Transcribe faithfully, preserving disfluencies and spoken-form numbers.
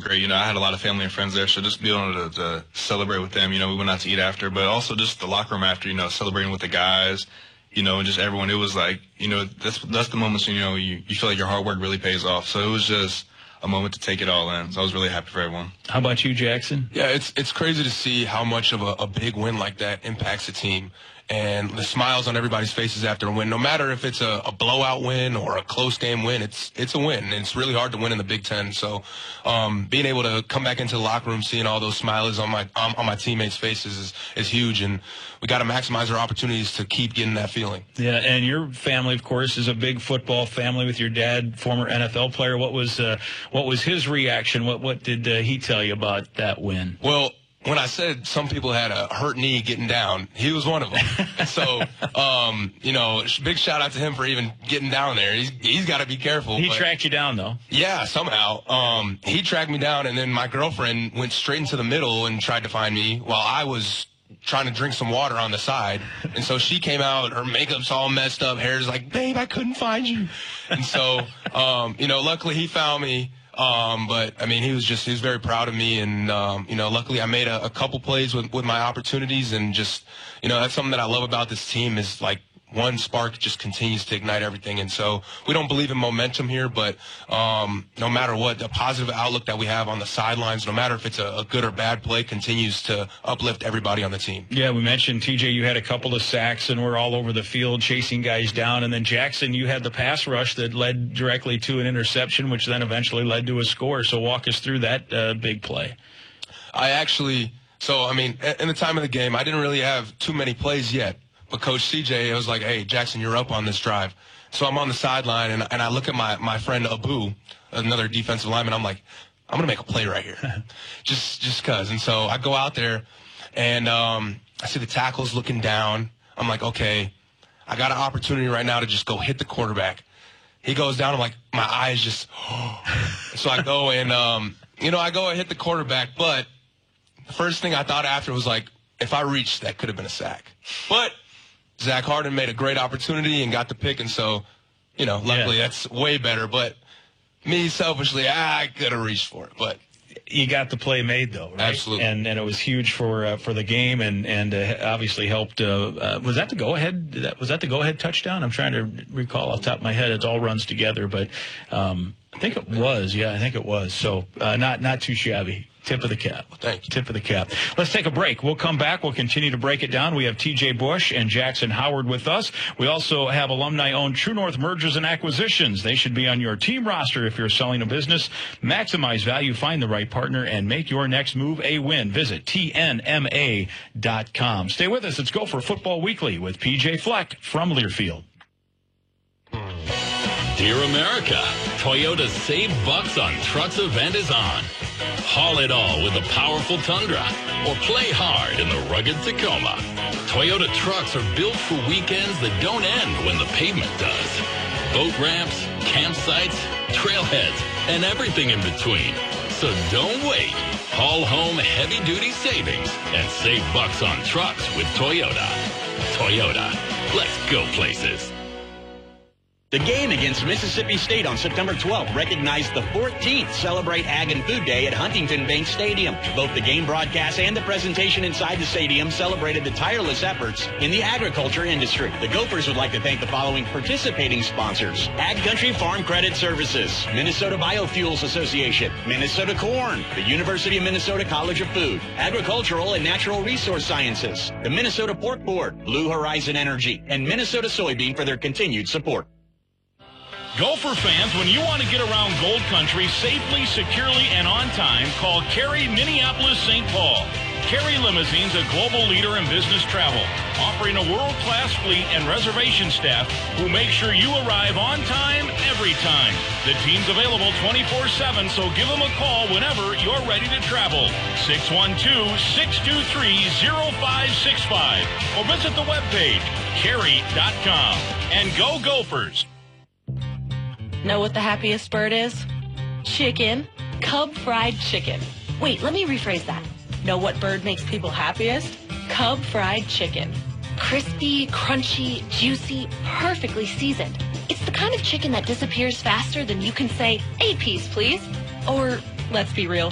great. You know, I had a lot of family and friends there, so just being able to, to celebrate with them. You know, we went out to eat after, but also just the locker room after, you know, celebrating with the guys, you know, and just everyone. It was like, you know, that's that's the moments, you know, you, you feel like your hard work really pays off. So it was just a moment to take it all in. So I was really happy for everyone. How about you, Jackson? Yeah, it's it's crazy to see how much of a, a big win like that impacts a team. And the smiles on everybody's faces after a win, no matter if it's a, a blowout win or a close game win, it's it's a win. And it's really hard to win in the Big Ten. So um, being able to come back into the locker room, seeing all those smiles on my um, on my teammates' faces is, is huge. And we got to maximize our opportunities to keep getting that feeling. Yeah, and your family, of course, is a big football family with your dad, former N F L player. What was uh, what was his reaction? What what did uh, he tell you about that win? Well, when I said some people had a hurt knee getting down, he was one of them. So, um, you know, big shout out to him for even getting down there. He's he's got to be careful. He but, tracked you down, though. Yeah, somehow. Um, he tracked me down, and then my girlfriend went straight into the middle and tried to find me while I was trying to drink some water on the side. And so she came out, her makeup's all messed up, hair's like, babe, I couldn't find you. And so, um, you know, luckily he found me. Um, but I mean, he was just, he was very proud of me. And, um, you know, luckily I made a, a couple plays with, with my opportunities, and just, you know, that's something that I love about this team is like one spark just continues to ignite everything. And so we don't believe in momentum here, but, um, no matter what, the positive outlook that we have on the sidelines, no matter if it's a, a good or bad play, continues to uplift everybody on the team. Yeah, we mentioned, T J, you had a couple of sacks and were all over the field chasing guys down. And then, Jackson, you had the pass rush that led directly to an interception, which then eventually led to a score. So walk us through that uh, big play. I actually, so, I mean, in the time of the game, I didn't really have too many plays yet. But Coach C J, I was like, hey, Jackson, you're up on this drive. So I'm on the sideline, and, and I look at my, my friend Abu, another defensive lineman. I'm like, I'm going to make a play right here, just just because. And so I go out there, and um, I see the tackles looking down. I'm like, okay, I got an opportunity right now to just go hit the quarterback. He goes down. I'm like, my eyes just – so I go and, um, you know, I go and hit the quarterback. But the first thing I thought after was like, if I reached, that could have been a sack. But – Zach Harden made a great opportunity and got the pick, and so, you know, luckily yeah. that's way better. But me, selfishly, I could have reached for it. But you got the play made, though, right? Absolutely. And and it was huge for uh, for the game, and and uh, obviously helped. Uh, uh, was that the go ahead? That was that the go ahead touchdown? I'm trying to recall off the top of my head. It all runs together, but um, I think it was. Yeah, I think it was. So uh, not not too shabby. Tip of the cap. Thank you. Tip of the cap. Let's take a break. We'll come back. We'll continue to break it down. We have T J Bush and Jackson Howard with us. We also have alumni-owned True North Mergers and Acquisitions. They should be on your team roster if you're selling a business. Maximize value, find the right partner, and make your next move a win. Visit T N M A dot com. Stay with us. Let's go for Football Weekly with P J Fleck from Learfield. Dear America, Toyota's Save Bucks on Trucks event is on. Haul it all with a powerful Tundra, or play hard in the rugged Tacoma. Toyota trucks are built for weekends that don't end when the pavement does. Boat ramps, campsites, trailheads, and everything in between. So don't wait. Haul home heavy-duty savings and save bucks on trucks with Toyota. Toyota, let's go places. The game against Mississippi State on September twelfth recognized the fourteenth Celebrate Ag and Food Day at Huntington Bank Stadium. Both the game broadcast and the presentation inside the stadium celebrated the tireless efforts in the agriculture industry. The Gophers would like to thank the following participating sponsors: Ag Country Farm Credit Services, Minnesota Biofuels Association, Minnesota Corn, the University of Minnesota College of Food, Agricultural and Natural Resource Sciences, the Minnesota Pork Board, Blue Horizon Energy, and Minnesota Soybean for their continued support. Gopher fans, when you want to get around Gold Country safely, securely, and on time, call Carey Minneapolis Saint Paul. Carey Limousines, a global leader in business travel, offering a world-class fleet and reservation staff who make sure you arrive on time, every time. The team's available twenty-four seven, so give them a call whenever you're ready to travel. six one two, six two three, zero five six five or visit the webpage, carey dot com. And go Gophers! Know what the happiest bird is? Chicken. Cub fried chicken. Wait, let me rephrase that. Know what bird makes people happiest? Cub fried chicken. Crispy, crunchy, juicy, perfectly seasoned. It's the kind of chicken that disappears faster than you can say, "A piece, please." Or, let's be real,